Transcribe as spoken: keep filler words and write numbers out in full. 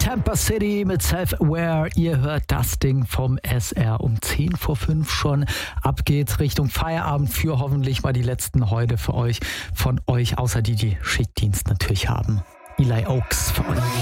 Tampa City mit Self-Aware. Ihr hört das Ding vom S R um zehn vor fünf schon. Ab geht's Richtung Feierabend für hoffentlich mal die letzten heute für euch, von euch, außer die, die Schichtdienst natürlich haben. Eli Oaks für euch.